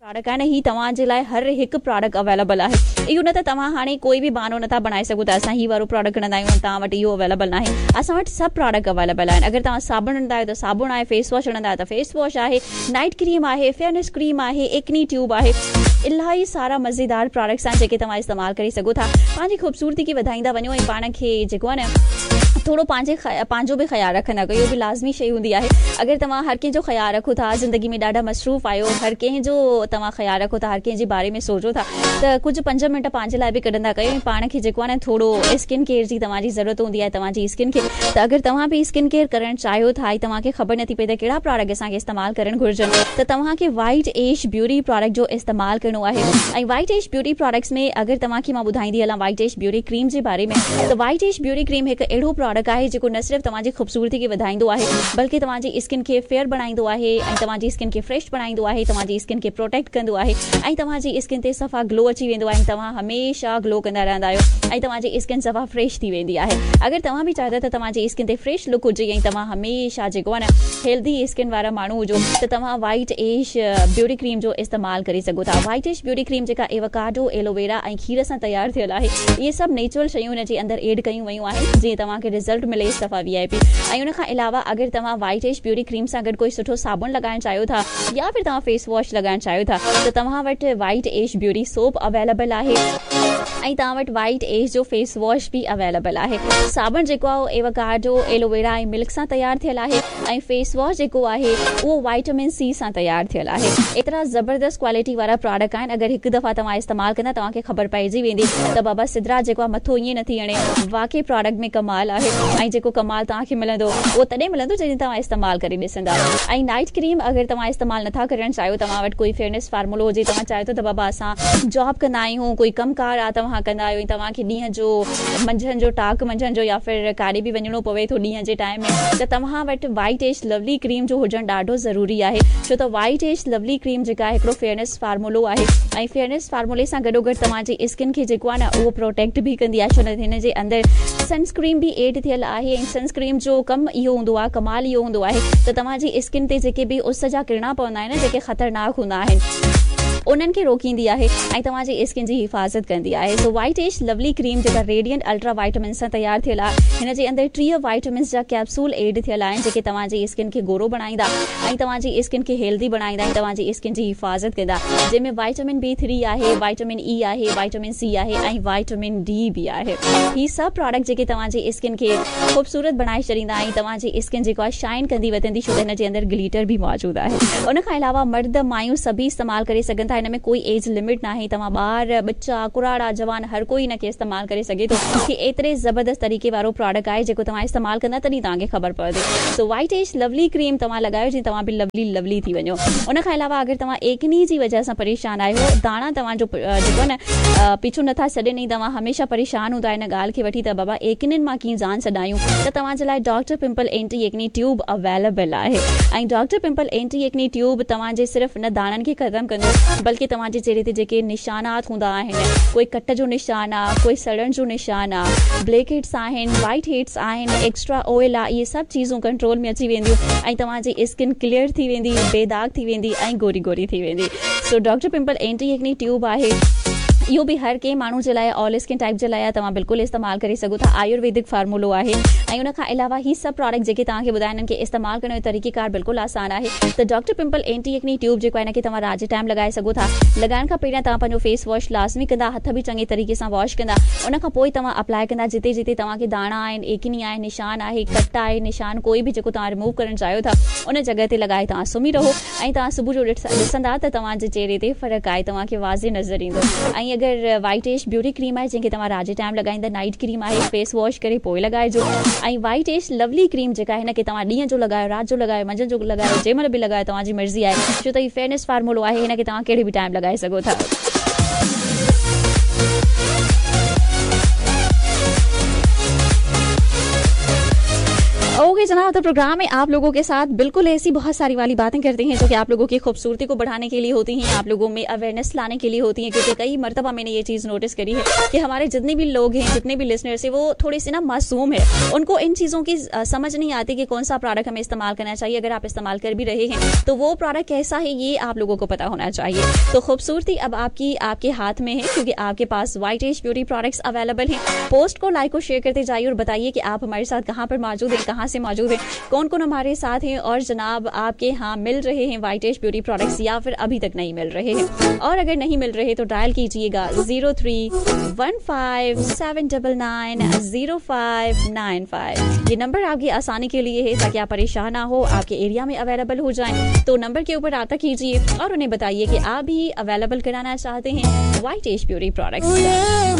Product आहे न ही तव्हांजे लाइ हर हिकु प्रोडक्ट अवेलेबल आहे। इहो न त तव्हां हाणे कोई बि बहानो नथा बनाए सघो त असां ही वारो प्रोडक्ट खणंदा आहियूं तव्हां वटि इहो अवेलेबल न आहे। असां वटि सभु प्रोडक्ट अवेलेबल आहिनि। अगरि तव्हां साबुण हणंदा आहियो त साबुण आहे, फेस वॉश हणंदा आहियो त फेस वॉश आहे, नाइट क्रीम आहे, फेयरनेस क्रीम आहे, एक्नी ट्यूब आहे, इलाही सारा मज़ेदार प्रोडक्ट्स आहिनि जेके तव्हां इस्तेमालु करे सघो था। पंहिंजी ख़ूबसूरती खे वधाईंदा वञो ऐं पाण खे जेको आहे न थोरो पंहिंजो बि ख़्यालु रखंदा कयो। इहो बि लाज़मी शइ हूंदी आहे। अगरि तव्हां हर कंहिंजो ख़्यालु रखो था, ज़िंदगी में ॾाढा मसरूफ़ आहियो, हर कंहिंजो तव्हां ख़्यालु रखो था, हर कंहिंजे बारे में सोचो था त कुझु 5 मिंट पंहिंजे लाइ बि कढंदा कयो ऐं पाण खे जेको आहे न थोरो स्किन केयर जी तव्हांजी ज़रूरत हूंदी आहे तव्हांजी स्किन खे। त अगरि तव्हां बि स्किन केयर करणु चाहियो था ऐं तव्हांखे ख़बर नथी पए त कहिड़ा प्रोडक्ट असांखे इस्तेमालु करणु घुरिजनि त तव्हांखे वाइट एश ब्यूटी प्रोडक्ट जो इस्तेमालु करिणो आहे। ऐं वाइट एश ब्यूटी प्रोडक्ट्स में अगरि तव्हांखे मां ॿुधाईंदी हलां वाइट एश ब्यूटी क्रीम जे बारे में त वाइट एश ब्यूटी क्रीम हिकु अहिड़ो प्रोडक्ट आहे जेको न सिर्फ़ु तव्हांजी ख़ूबसूरती खे वधाईंदो आहे बल्कि तव्हांजी स्किन खे फेयर बणाईंदो आहे ऐं तव्हांजी स्किन खे फ्रेश बणाईंदो आहे, तव्हांजी स्किन खे प्रोटेक्ट कंदो आहे ऐं तव्हांजी स्किन ते सफ़ा ग्लो अची वेंदो आहे ऐं तव्हां हमेशह ग्लो कंदा रहंदा आहियो ऐं तव्हांजी स्किन सफ़ा फ्रेश थी वेंदी आहे। अगरि तव्हां बि चाहियो त तव्हांजी स्किन ते फ्रेश लुक हुजे ऐं तव्हां हमेशह जेको आहे न हेल्दी स्किन वारा माण्हू हुजो त तव्हां वाइट एश ब्यूटी क्रीम जो इस्तेमालु करे सघो था। वाइट एश ब्यूटी क्रीम जेका एवोकाडो, एलोवेरा ऐं खीर सां तयारु थियल आहे। इहे सभु नेचुरल शयूं हिन जे अंदरि एड कयूं वयूं आहिनि जीअं तव्हांखे रिज़ल्ट मिले इस दफ़ा VIP। ऐं उन खां अलावा अगरि तव्हां वाइट एश ब्यूटी क्रीम सां गॾु कोई सुठो साबुण लॻाइणु चाहियो था या फिर तव्हां फेस वॉश लॻाइणु चाहियो था त तव्हां वटि वाइट एश ब्यूटी सोप अवेलेबल आहे ऐं तव्हां वटि वाइट एश जो फेस वॉश बि अवेलेबल आहे। साबुण जेको आहे एवोकाडो, एलोवेरा ऐं मिल्क सां तयारु थियल आहे ऐं फेस वॉश जेको आहे उहो वाइटामिन C सां तयारु थियल आहे। एतिरा ज़बरदस्त क्वालिटी वारा प्रोडक्ट आहिनि। अगरि हिकु दफ़ा तव्हां इस्तेमालु कंदा तव्हांखे ख़बर पइजी वेंदी त बाबा सिद्रा जेको आहे मथो ईअं नथी हणे, वाक़ई प्रोडक्ट में कमाल आहे ऐं जेको कमाल तव्हांखे मिलंदो उहो तॾहिं मिलंदो जॾहिं तव्हां इस्तेमालु करे ॾिसंदा। ऐं नाइट क्रीम अगरि तव्हां इस्तेमालु नथा करणु चाहियो, तव्हां वटि कोई फेयरनेस फार्मूलो हुजे, तव्हां चाहियो त बाबा असां जॉब कंदा आहियूं, कोई कमकार आहे तव्हां कंदा आहियो ऐं तव्हांखे ॾींहं जो मंझंदि जो टाक मंझंदि जो या फिर काॾे बि वञिणो पवे थो ॾींहं जे टाइम में त तव्हां वटि वाइट एश लवली क्रीम जो हुजणु ॾाढो ज़रूरी आहे। छो त वाइट एश लवली क्रीम जेका आहे हिकिड़ो फेयरनेस फार्मूलो आहे ऐं फेयरनेस फार्मूले सां गॾोगॾु तव्हांजी स्किन खे जेको आहे न उहो प्रोटेक्ट बि कंदी आहे। छो त हिन जे अंदरि सनस्क्रीन बि एड थियल आहे ऐं सनस्क्रीन जो कमु इहो हूंदो आहे, कमाल इहो हूंदो आहे त तव्हांजी स्किन ते जेके बि उस जा किरणा पवंदा आहिनि जेके ख़तरनाक हूंदा आहिनि उन्हनि खे रोकींदी आहे ऐं तव्हांजी स्किन जी हिफ़ाज़त कंदी आहे। सो वाइट एश लवली क्रीम जेका रेडियंट अल्ट्रा वाइटामिन सां तयारु थियल आहे, हिन जे अंदरि 30 वाइटामिन्स जा कैप्सूल एड थियल आहिनि जेके तव्हांजी स्किन खे गोरो बणाईंदा ऐं तव्हांजी स्किन खे हेल्दी बणाईंदा ऐं तव्हांजी स्किन जी हिफ़ाज़त कंदा। जंहिंमें वाइटामिन B3 आहे, वाइटामिन E आहे, वाइटामिन C आहे ऐं वाइटामिन D बि आहे। ही सभु प्रोडक्ट जेके तव्हांजी स्किन खे ख़ूबसूरत बणाए छॾींदा ऐं तव्हांजी स्किन जेको आहे शाइन कंदी वधंदी छो त हिन जे अंदरि ग्लिटर बि मौजूदु आहे। उन खां अलावा मर्द मायूं सभी इस्तेमालु करे सघनि था। हिन में कोई एज लिमिट नाहे। तव्हां ॿार, बच्चा, कुराड़ा, जवान हर कोई हिन खे इस्तेमालु करे सघे थो कि एतिरे ज़बरदस्त तरीक़े वारो प्रोडक्ट आहे जेको तव्हां इस्तेमालु कंदा तॾहिं तव्हांखे ख़बर पवंदी। सो वाइट एश लवली क्रीम तव्हां लॻायो जीअं तव्हां बि लवली थी वञो। उन खां अलावा अगरि तव्हां एकनी जी वजह सां परेशान आहियो, दाणा तव्हांजो जेको न पीछू नथा छॾनि, तव्हां हमेशह परेशान हूंदा हिन ॻाल्हि खे वठी त बाबा एकनिनि मां कीअं जान छॾायूं त तव्हांजे लाइ डॉक्टर पिंपल एंटी एकनी ट्यूब अवेलेबल आहे। ऐं डॉक्टर पिंपल एंटी एकनी ट्यूब तव्हांजे सिर्फ़ु न दाणनि खे ख़तमु कंदो बल्कि तव्हांजे चेहरे ते जेके निशानात हूंदा आहिनि, कोई कट जो निशान आहे, कोई सड़न जो निशान आहे, ब्लैक हेड्स आहिनि, वाइट हेड्स आहिनि, एक्स्ट्रा ऑयल आहे, इहे सभु चीज़ूं कंट्रोल में अची वेंदियूं ऐं तव्हांजी स्किन क्लियर थी वेंदी, बेदाग थी वेंदी ऐं गोरी गोरी थी वेंदी। सो डॉक्टर पिंपल एंटी एकनी ट्यूब आहे, इहो बि हर कंहिं माण्हू जे लाइ, ऑल स्किन टाइप जे लाइ तव्हां बिल्कुलु इस्तेमालु करे सघो था। आयुर्वेदिक फार्मूलो आहे ऐं उन खां अलावा ही सभु प्रोडक्ट जेके तव्हांखे ॿुधाइनि हिननि खे इस्तेमालु करण जो तरीक़ेकार बिल्कुलु आसान आहे। त डॉक्टर पिंपल एंटी एकनी ट्यूब जेको आहे हिनखे तव्हां राति जे टाइम लॻाए सघो था। लॻाइण खां पहिरियां तव्हां पंहिंजो फेस वॉश लाज़मी कंदा, हथ बि चङे तरीक़े सां वॉश कंदा, उन खां पोइ तव्हां अप्लाई कंदा जिते जिते तव्हांखे दाणा आहिनि, एकनी आहे, निशान आहे, कट आहे, निशान कोई बि जेको तव्हां रिमूव करणु चाहियो था उन जॻह ते लॻाए तव्हां सुम्ही रहो ऐं तव्हां सुबुह जो ॾिसंदा त तव्हांजे चेहरे ते फ़र्क़ु आहे, तव्हांखे वाज़े नज़र ईंदो। ऐं अगरि वाइट एश ब्यूटी क्रीम आहे जंहिंखे तव्हां राति जे टाइम लॻाईंदा, नाइट क्रीम आहे, फेस वॉश करे पोइ लॻाइजो। ऐं वाइट एश लवली क्रीम जेका आहे हिनखे तव्हां ॾींहं जो लॻायो, राति जो लॻायो, मंझंदि जो लॻायो, जंहिं महिल बि लॻायो तव्हांजी मर्ज़ी आहे छो त हीउ फेयरनेस फार्मूलो आहे, हिनखे तव्हां कहिड़े बि टाइम लॻाए सघो था। ओके जनाब, तो प्रोग्राम में आप लोगों के साथ बिल्कुल ऐसी बहुत सारी वाली बातें करते हैं जो कि आप लोगों की खूबसूरती को बढ़ाने के लिए होती हैं, आप लोगों में अवेयरनेस लाने के लिए होती हैं। क्योंकि कई मरतबा मैंने ये चीज़ नोटिस करी है कि हमारे जितने भी लोग हैं, जितने भी लिसनर्स हैं, वो थोड़ी सी ना मासूम है। उनको इन चीज़ों की समझ नहीं आती कि कौन सा प्रोडक्ट हमें इस्तेमाल करना चाहिए। अगर आप इस्तेमाल कर भी रहे हैं तो वो प्रोडक्ट कैसा है ये आप लोगों को पता होना चाहिए। तो खूबसूरती अब आपके हाथ में है, क्योंकि आपके पास white age beauty products available हैं। पोस्ट को लाइक और शेयर करते जाइए और बताइए कि आप हमारे साथ कहाँ पर मौजूद हैं, कहाँ से मौजूद हैं, कौन कौन हमारे साथ हैं, और जनाब आपके यहाँ मिल रहे हैं व्हाइट एज ब्यूटी प्रोडक्ट्स या फिर अभी तक नहीं मिल रहे हैं। और अगर नहीं मिल रहे तो डायल कीजिएगा 0315799059 ये नंबर आपकी आसानी के लिए है, ताकि आप परेशान ना हो, आपके एरिया में अवेलेबल हो जाएं। तो नंबर के ऊपर आता कीजिए और उन्हें बताइए कि आप भी अवेलेबल कराना चाहते हैं व्हाइट एज ब्यूटी प्रोडक्ट्स।